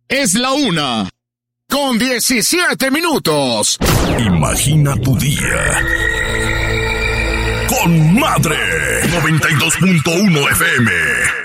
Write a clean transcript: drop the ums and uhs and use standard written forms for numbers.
Es la 1:17. Imagina tu día con Madre 92.1 FM.